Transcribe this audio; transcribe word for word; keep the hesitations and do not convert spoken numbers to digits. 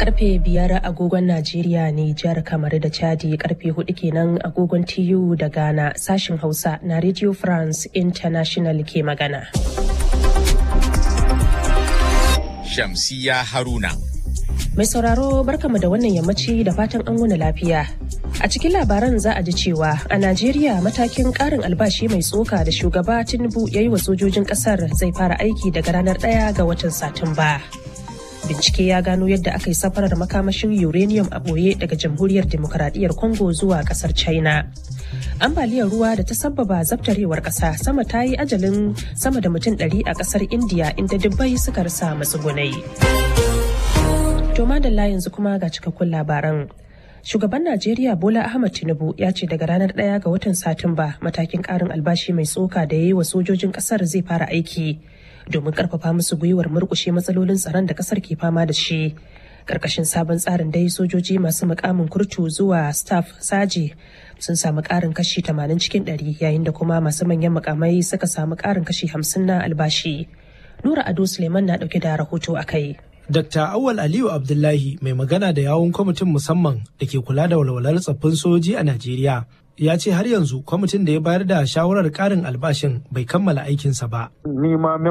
Karfe biyar agogon Najeriya ne, jihar Kamaru da Chadi, karfe hudu kenan agogon T U da Ghana. Sashin Hausa na Radio France International ke magana. Shamsiya Haruna. Mai sauraro barkamu da wannan yammaci da fatan an wuni lafiya. A cikin labaran za a ji cewa a Najeriya matakin karin albashi mai tsoka da shugaba Tinubu ya yi wa sojojin kasar zai fara aiki daga ranar ɗaya ga watan Satumba. Bincike ya gano yadda aka yi safarar makamashin uranium a ɓoye daga Jamhuriyar Dimokuraɗiyyar Congo zuwa ƙasar China. Ambaliyar ruwa da ta sabbaba zabtarewar ƙasa sama ta yi ajalin sama da mutum ɗari a ƙasar India inda dubbai suka rasa matsugunai. To madalla yanzu kuma ga cikakkun labaran. Shugaban Najeriya Bola Ahmed Tinubu ya ce daga ranar ɗaya ga watan Satumba matakin ƙarin albashi mai tsoka da ya yi wa sojojin ƙasar zai fara aiki domin ƙarfafa musu gwiwar murƙushe matsalolin tsaron da ƙasar ke fama da shi. Ƙarƙashin sabon tsarin dai sojoji masu mukamin kurtu zuwa staff saji sun samu ƙarin kashi tamanin cikin ɗari yayin da kuma masu manyan mukamai suka samu ƙarin kashi hamsin na albashi. Nura Ado Suleiman na ɗauke da rahoto a kai. Dakta Awal Aliyu Abdullahi mai magana da yawun kwamitin musamman da ke kula da walwalar tsaffin sojoji a Najeriya ya ce har yanzu kwamitin da ya bayar da shawarar ƙarin albashin bai kammala aikinsa ba. Ni ma